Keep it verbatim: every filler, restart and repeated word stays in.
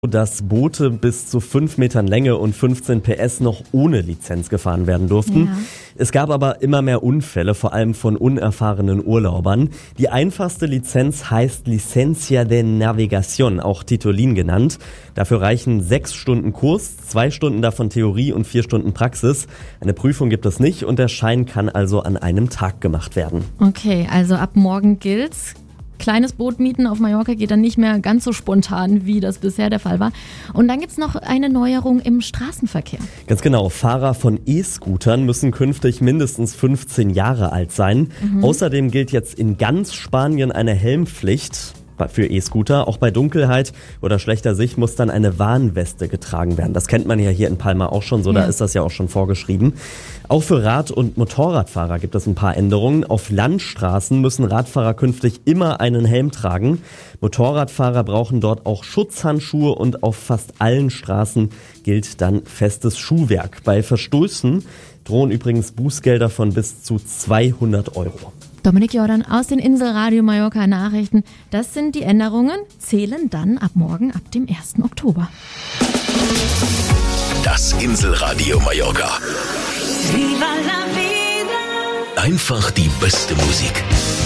dass Boote bis zu fünf Metern Länge und fünfzehn P S noch ohne Lizenz gefahren werden durften. Ja. Es gab aber immer mehr Unfälle, vor allem von unerfahrenen Urlaubern. Die einfachste Lizenz heißt Licencia de Navegación, auch Titolin genannt. Dafür reichen sechs Stunden Kurs, zwei Stunden davon Theorie und vier Stunden Praxis. Eine Prüfung gibt es nicht und der Schein kann also an einem Tag gemacht werden. Okay, also ab morgen gilt's. Kleines Boot mieten auf Mallorca geht dann nicht mehr ganz so spontan, wie das bisher der Fall war. Und dann gibt's noch eine Neuerung im Straßenverkehr. Ganz genau, Fahrer von E-Scootern müssen künftig mindestens fünfzehn Jahre alt sein. Mhm. Außerdem gilt jetzt in ganz Spanien eine Helmpflicht für E-Scooter. Auch bei Dunkelheit oder schlechter Sicht muss dann eine Warnweste getragen werden. Das kennt man ja hier in Palma auch schon so, ja. Da ist das ja auch schon vorgeschrieben. Auch für Rad- und Motorradfahrer gibt es ein paar Änderungen. Auf Landstraßen müssen Radfahrer künftig immer einen Helm tragen. Motorradfahrer brauchen dort auch Schutzhandschuhe und auf fast allen Straßen gilt dann festes Schuhwerk. Bei Verstößen drohen übrigens Bußgelder von bis zu zweihundert Euro. Dominik Jordan aus den Inselradio Mallorca Nachrichten. Das sind die Änderungen, zählen dann ab morgen, ab dem ersten Oktober. Das Inselradio Mallorca. Viva la vida. Einfach die beste Musik.